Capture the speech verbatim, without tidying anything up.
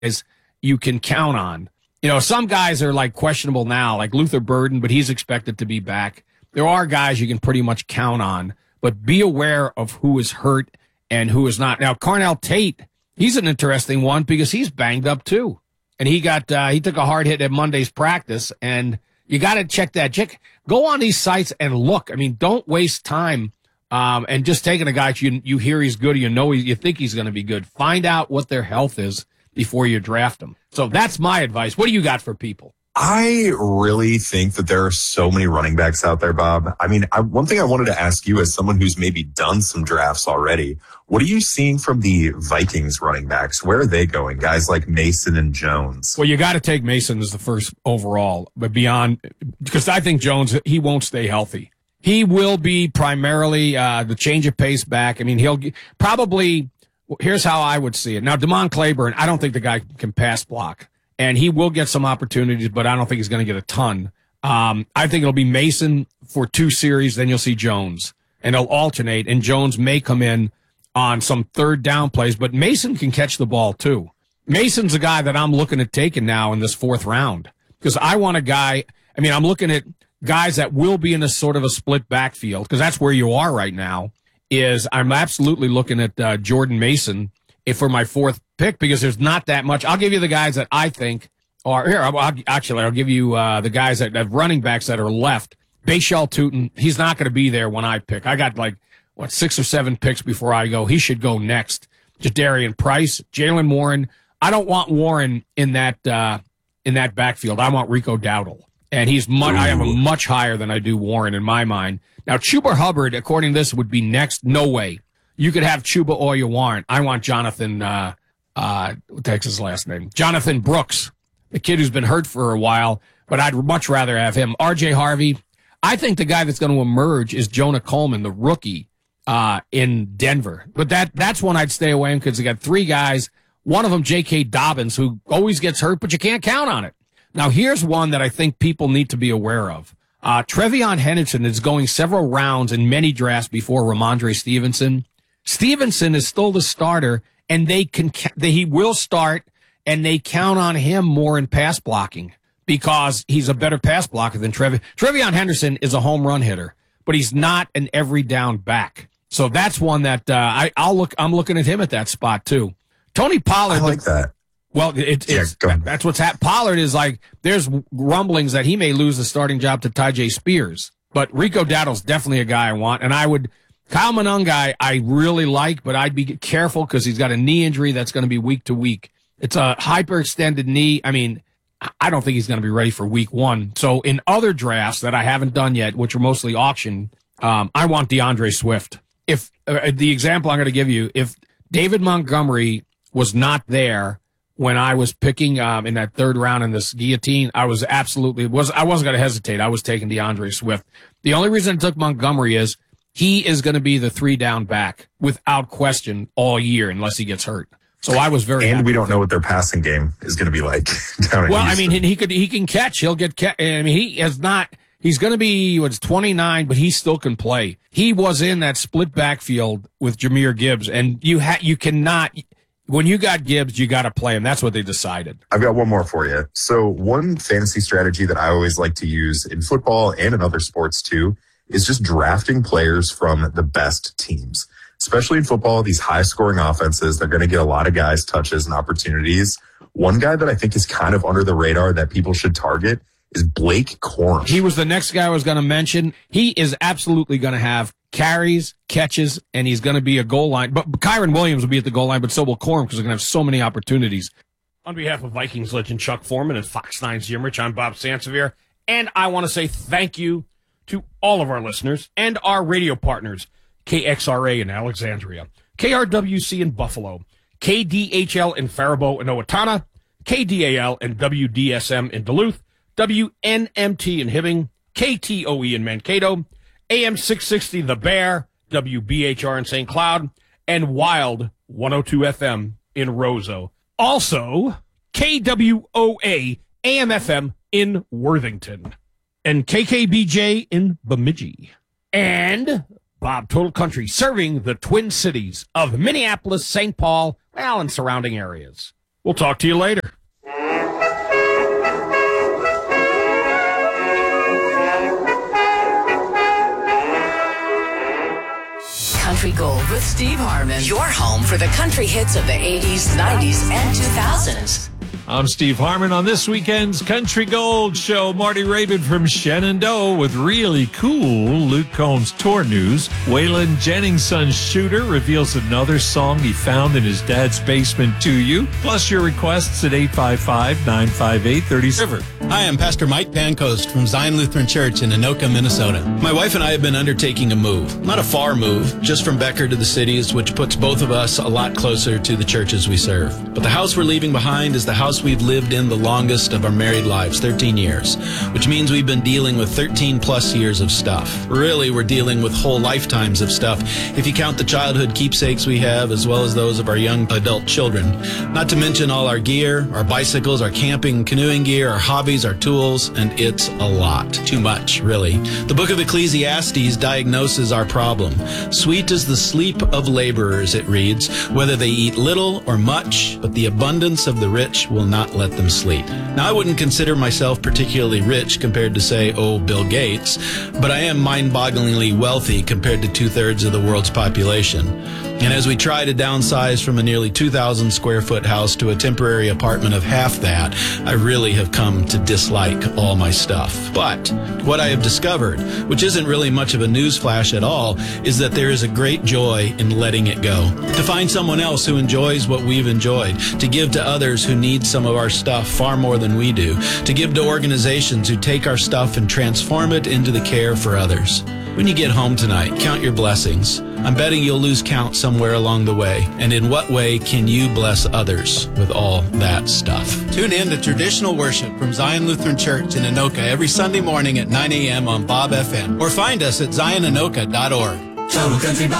guys you can count on. You know, some guys are like questionable now, like Luther Burden, but he's expected to be back. There are guys you can pretty much count on, but be aware of who is hurt and who is not. Now, Carnell Tate, he's an interesting one because he's banged up too. And he got, uh, he took a hard hit at Monday's practice, and you got to check that. Check, go on these sites and look. I mean, don't waste time, um, and just taking a guy you, you hear he's good or you know he, you think he's going to be good. Find out what their health is before you draft them. So that's my advice. What do you got for people? I really think that there are so many running backs out there, Bob. I mean, I, one thing I wanted to ask you as someone who's maybe done some drafts already, what are you seeing from the Vikings running backs? Where are they going? Guys like Mason and Jones. Well, you got to take Mason as the first overall, but beyond, because I think Jones, he won't stay healthy. He will be primarily uh, the change of pace back. I mean, he'll probably, here's how I would see it. Now, Damon Claiborne, I don't think the guy can pass block. And he will get some opportunities, but I don't think he's going to get a ton. Um, I think it'll be Mason for two series, then you'll see Jones. And they'll alternate, and Jones may come in on some third down plays, but Mason can catch the ball too. Mason's a guy that I'm looking at taking now in this fourth round because I want a guy, I mean, I'm looking at guys that will be in a sort of a split backfield because that's where you are right now, is I'm absolutely looking at uh, Jordan Mason if for my fourth pick because there's not that much. I'll give you the guys that I think are here. I'll, I'll, actually, I'll give you uh, the guys that have running backs that are left. Bashal Tutin, he's not going to be there when I pick. I got like what six or seven picks before I go. He should go next. Jadarian Price, Jalen Warren. I don't want Warren in that uh, in that backfield. I want Rico Dowdle, and he's much. I have him much higher than I do Warren in my mind. Now Chuba Hubbard, according to this, would be next. No way. You could have Chuba all you want. I want Jonathan, uh, uh, what the heck's his last name? Jonathan Brooks, the kid who's been hurt for a while, but I'd much rather have him. R J Harvey. I think the guy that's going to emerge is Jonah Coleman, the rookie, uh, in Denver. But that, that's one I'd stay away from because they got three guys. One of them, J K. Dobbins, who always gets hurt, but you can't count on it. Now, here's one that I think people need to be aware of. Uh, Trevion Henderson is going several rounds in many drafts before Ramondre Stevenson. Stevenson is still the starter, and they can they, he will start, and they count on him more in pass blocking because he's a better pass blocker than Trev. Trevion Henderson is a home run hitter, but he's not an every down back. So that's one that uh, I, I'll look. I'm looking at him at that spot too. Tony Pollard. I like that. Well, it, it's yeah, that's what's happening. Pollard is like there's rumblings that he may lose the starting job to Tyjae Spears, but Rico Dowdle's definitely a guy I want, and I would. Kyle Monangai, I really like, but I'd be careful because he's got a knee injury that's going to be week to week. It's a hyperextended knee. I mean, I don't think he's going to be ready for week one. So in other drafts that I haven't done yet, which are mostly auction, um, I want DeAndre Swift. If uh, the example I'm going to give you, if David Montgomery was not there when I was picking um, in that third round in this guillotine, I was absolutely was I wasn't going to hesitate. I was taking DeAndre Swift. The only reason I took Montgomery is he is going to be the three down back without question all year unless he gets hurt. So I was very and happy we don't know what their passing game is going to be like. Down well, I mean, he could he can catch. He'll get catch. I mean, he has not. He's going to be what's twenty-nine, but he still can play. He was in that split backfield with Jahmyr Gibbs, and you ha- you cannot. When you got Gibbs, you got to play him. That's what they decided. I've got one more for you. So one fantasy strategy that I always like to use in football and in other sports too is just drafting players from the best teams. Especially in football, these high-scoring offenses, they're going to get a lot of guys touches and opportunities. One guy that I think is kind of under the radar that people should target is Blake Corum. He was the next guy I was going to mention. He is absolutely going to have carries, catches, and he's going to be a goal line. But Kyron Williams will be at the goal line, but so will Corum because they're going to have so many opportunities. On behalf of Vikings legend Chuck Foreman and Fox nine's Jim Rich, I'm Bob Sansevier, and I want to say thank you to all of our listeners and our radio partners, K X R A in Alexandria, K R W C in Buffalo, K D H L in Faribault and Owatonna, K D A L and W D S M in Duluth, W N M T in Hibbing, K T O E in Mankato, A M six sixty The Bear, W B H R in Saint Cloud, and Wild one oh two F M in Roseau. Also, K W O A A M F M in Worthington, and K K B J in Bemidji, and Bob Total Country serving the Twin Cities of Minneapolis, Saint Paul, well, and surrounding areas. We'll talk to you later. Country Gold with Steve Harmon. Your home for the country hits of the eighties, nineties, and two thousands. I'm Steve Harmon. On this weekend's Country Gold Show, Marty Raven from Shenandoah with really cool Luke Combs tour news. Waylon Jennings' son Shooter reveals another song he found in his dad's basement to you. Plus your requests at eight five five, nine five eight, three oh. Hi, I'm Pastor Mike Pancoast from Zion Lutheran Church in Anoka, Minnesota. My wife and I have been undertaking a move. Not a far move, just from Becker to the cities, which puts both of us a lot closer to the churches we serve. But the house we're leaving behind is the house we've lived in the longest of our married lives, thirteen years, which means we've been dealing with thirteen plus years of stuff. Really, we're dealing with whole lifetimes of stuff, if you count the childhood keepsakes we have, as well as those of our young adult children. Not to mention all our gear, our bicycles, our camping, canoeing gear, our hobbies, our tools, and it's a lot. Too much, really. The book of Ecclesiastes diagnoses our problem. Sweet is the sleep of laborers, it reads, whether they eat little or much, but the abundance of the rich will not let them sleep. Now, I wouldn't consider myself particularly rich compared to, say, oh, Bill Gates, but I am mind-bogglingly wealthy compared to two-thirds of the world's population. And as we try to downsize from a nearly two thousand square foot house to a temporary apartment of half that, I really have come to dislike all my stuff. But what I have discovered, which isn't really much of a newsflash at all, is that there is a great joy in letting it go. To find someone else who enjoys what we've enjoyed, to give to others who need some of our stuff far more than we do, to give to organizations who take our stuff and transform it into the care for others. When you get home tonight, count your blessings. I'm betting you'll lose count somewhere along the way. And in what way can you bless others with all that stuff? Tune in to Traditional Worship from Zion Lutheran Church in Anoka every Sunday morning at nine a.m. on Bob F M. Or find us at zion anoka dot org. Total Country Bob.